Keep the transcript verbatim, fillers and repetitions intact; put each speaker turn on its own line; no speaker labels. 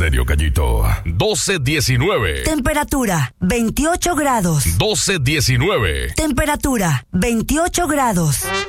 Estéreo Gallito. doce diecinueve.
Temperatura veintiocho grados.
doce diecinueve.
Temperatura veintiocho grados.